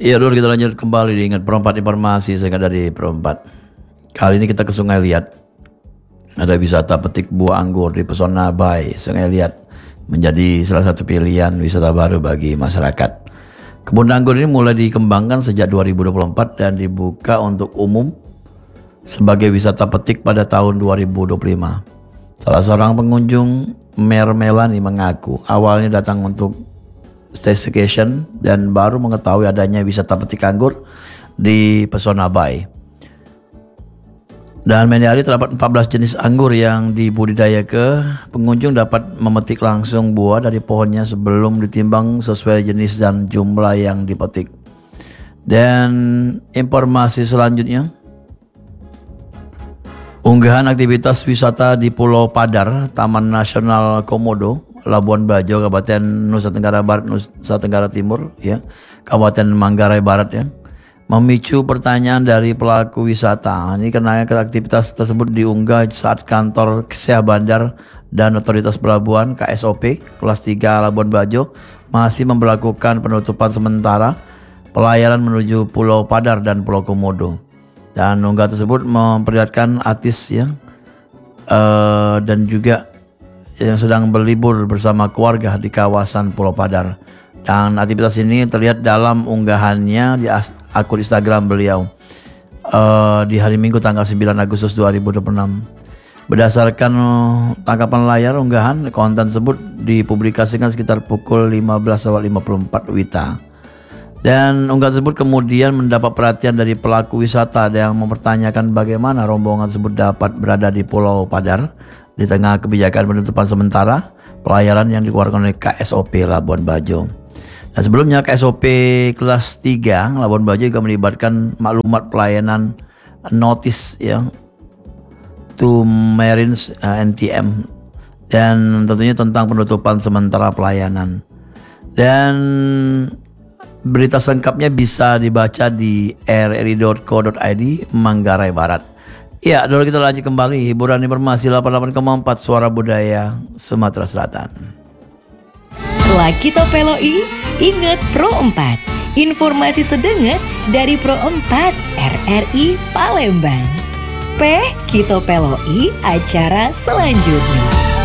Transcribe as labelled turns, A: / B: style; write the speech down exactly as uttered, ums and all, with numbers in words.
A: Iya dulu kita lanjut kembali di Ingat Perempat, informasi singkat dari Perempat. Kali ini kita ke Sungai Liat. Ada wisata petik buah anggur di Pesona Bay, Sungai Liat, menjadi salah satu pilihan wisata baru bagi masyarakat. Kebun anggur ini mulai dikembangkan sejak dua ribu dua puluh empat dan dibuka untuk umum sebagai wisata petik pada tahun dua ribu dua puluh lima. Salah seorang pengunjung, Mer Melani, mengaku awalnya datang untuk staycation dan baru mengetahui adanya wisata petik anggur di Pesona Bay. Dan Meni hari terdapat empat belas jenis anggur yang dibudidaya ke. Pengunjung dapat memetik langsung buah dari pohonnya sebelum ditimbang sesuai jenis dan jumlah yang dipetik. Dan informasi selanjutnya, unggahan aktivitas wisata di Pulau Padar, Taman Nasional Komodo, Labuan Bajo, Kabupaten Nusa Tenggara Barat, Nusa Tenggara Timur, ya, Kabupaten Manggarai Barat, ya, memicu pertanyaan dari pelaku wisata. Ini karena aktivitas tersebut diunggah saat kantor Ksea Bandar dan Otoritas Pelabuhan K S O P kelas tiga Labuan Bajo masih memberlakukan penutupan sementara pelayaran menuju Pulau Padar dan Pulau Komodo. Dan unggah tersebut memperlihatkan artis, ya, uh, dan juga yang sedang berlibur bersama keluarga di kawasan Pulau Padar. Dan aktivitas ini terlihat dalam unggahannya di akun Instagram beliau uh, di hari Minggu tanggal sembilan Agustus dua ribu dua puluh enam. Berdasarkan tangkapan layar unggahan, konten tersebut dipublikasikan sekitar pukul lima belas lima puluh empat W I T A. Dan unggahan tersebut kemudian mendapat perhatian dari pelaku wisata yang mempertanyakan bagaimana rombongan tersebut dapat berada di Pulau Padar di tengah kebijakan penutupan sementara pelayaran yang dikeluarkan oleh K S O P Labuan Bajo. Nah, sebelumnya K S O P kelas tiga Labuan Bajo juga melibatkan maklumat pelayanan notice, yang to Marines uh, N T M, dan tentunya tentang penutupan sementara pelayanan. Dan berita selengkapnya bisa dibaca di r r i dot co dot i d Manggarai Barat. Ya, dulu kita lanjut kembali hiburan informasi delapan puluh delapan koma empat Suara Budaya Sumatera Selatan.
B: Setelah kita peloi, ingat Pro empat. Informasi sedenget dari Pro empat R R I Palembang. Peh, kita peloi acara selanjutnya.